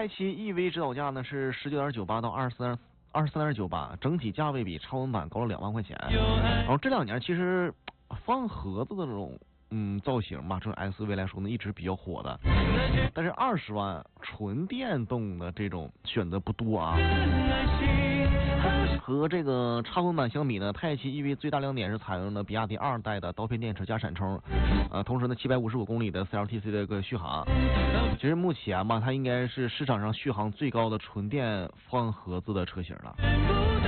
泰奇 EV 指导价呢是19.98到23.98，整体价位比超文版高了2万块钱。然后这2年其实方盒子的这种造型吧，这种 SUV 来说呢一直比较火的，但是20万纯电动的这种选择不多啊。和这个插混版相比呢，泰奇 EV 最大亮点是采用了比亚迪2代的刀片电池加闪充，同时呢755公里的 CLTC 的一个续航。其实目前吧，它应该是市场上续航最高的纯电方盒子的车型了。